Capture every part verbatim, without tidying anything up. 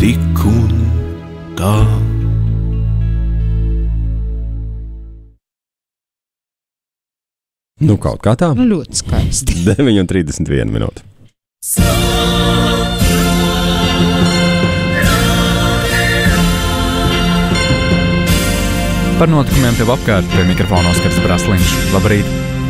tik un tā. Nu, kaut kā tā. Nu, ļoti skaisti. deviņi un trīsdesmit viena minūte. Par notikumiem tev apkārt pie mikrofona Oskars Brasliņš. Labrīt!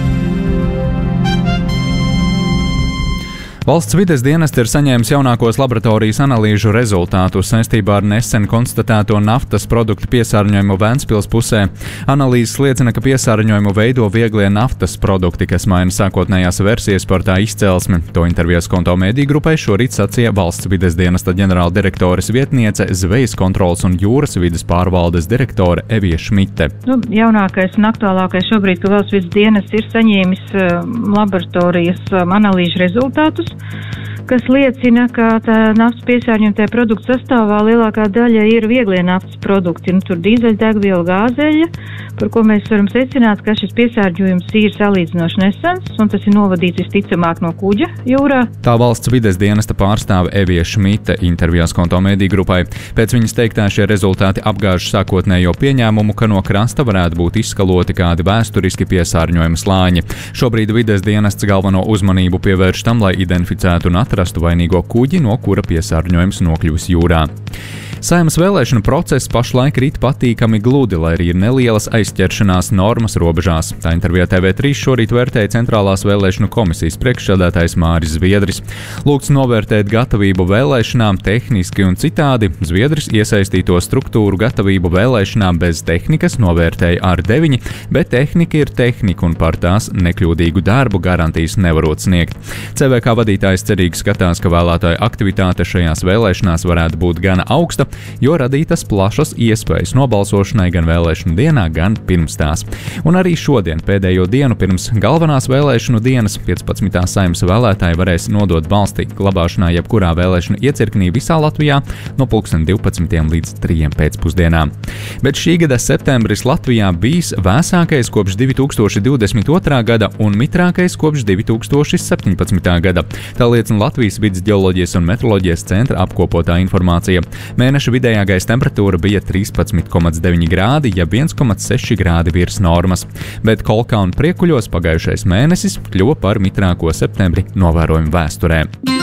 Valsts vides dienests ir saņēmis jaunākos laboratorijas analīžu rezultātus saistībā ar nesen konstatēto naftas produktu piesārņojumu Ventspils pusē. Analīzes liecina, ka piesārņojumu veido vieglie naftas produkti, kas maina sākotnējās versijas par tā izcelsmi. To intervijas Konto mediju grupai šorīt sacīja valsts vides dienesta ģenerāla direktores vietniece, zvejas kontroles un jūras vides pārvaldes direktore Evija Šmite. Nu, jaunākais un aktuālākais šobrīd, ka valsts vides dienests ir saņēmis um, laboratorijas um, analīžu rezultātus, kas liecina, ka tā naftas piesārņotā produktu sastāvā lielākā daļa ir vieglie naftas produkti. Nu, tur dīzeļdegviela, gāzeļa, par ko mēs varam secināt, ka šis piesārņojums ir salīdzinoši nesens, un tas ir novadīts visticamāk no kuģa jūrā. Tā valsts vides dienesta pārstāve Evija Šmite intervijās Konto mediju grupai. Pēc viņas teiktā šie rezultāti apgāž sākotnējo pieņēmumu, ka no krasta varētu būt izskaloti kādi vēsturiski piesārņojuma slāņi. Šobrīd vides dienests galveno uzmanību pievērš tam, lai identificētu un atrastu vainīgo kuģi, no kura piesārņojums nokļūs jūrā. Saeimas vēlēšanu process pašlaik rit patīkami gludi, lai arī ir nelielas aizķeršanās normas robežās. Tā intervijā T V trīs šorīt vērtēja Centrālās vēlēšanu komisijas priekšsēdētājs Māris Zviedris. Lūgts novērtēt gatavību vēlēšanām tehniski un citādi. Zviedris iesaistīto struktūru gatavību vēlēšanām bez tehnikas novērtēja ar deviņi, bet tehnika ir tehnika un par tās nekļūdīgu darbu garantijas nevarot sniegt. C V K vadītājs cerīgi skatās, ka vēlētāju aktivitāte šajās vēlēšanās varētu būt gana augsta, jo radītas plašas iespējas nobalsošanai gan vēlēšanu dienā, gan pirms tās. Un arī šodien, pēdējo dienu pirms galvenās vēlēšanu dienas, piecpadsmitā Saeimas vēlētāji varēs nodot balsti glabāšanā jebkurā vēlēšanu iecirknī visā Latvijā no pulksten divpadsmitiem līdz trijiem pēcpusdienā. Bet šī gada septembris Latvijā bijis vēsākais kopš divi tūkstoši divdesmit otrā gada un mitrākais kopš divi tūkstoši septiņpadsmitā gada. Tā liecina Latvijas vides ģeoloģijas un meteoroloģijas centra apkopotā informācija. Mēneša vidējā gaisa temperatūra bija trīspadsmit komats deviņi grādi, ja viens komats seši grādi virs normas, bet Kolkā un Priekuļos pagājušais mēnesis kļuva par mitrāko septembri novērojumu vēsturē.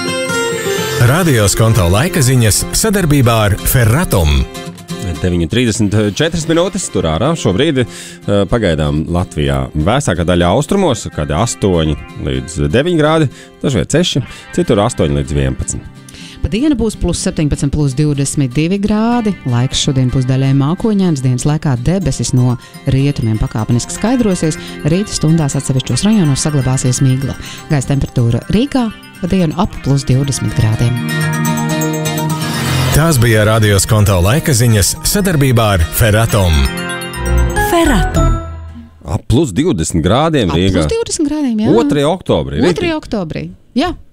Radios Konto laika ziņas sadarbībā ar Ferratum. deviņi trīsdesmit četras minūtes tur ārā. Šobrīd pagaidām Latvijā vēsākā daļā austrumos, kad astoņi līdz deviņi grādi, dažviet seši, citur astoņi līdz vienpadsmit. Pa dienu būs plus septiņpadsmit, plus divdesmit divi grādi. Laiks šodien būs daļai mākoņains, dienas laikā debesis no rietumiem pakāpeniski skaidrosies. Rīta stundās atsevišķos rajonos saglabāsies migla. Gaisa temperatūra Rīgā pa dienu ap plus divdesmit grādiem. Tās bija Radios Konto laika ziņas sadarbībā ar Ferratum. Ferratum. Ap plus divdesmit grādiem Ap Rīgā. plus divdesmit grādiem, jā. otrajā oktobrī. otrajā oktobrī, jā.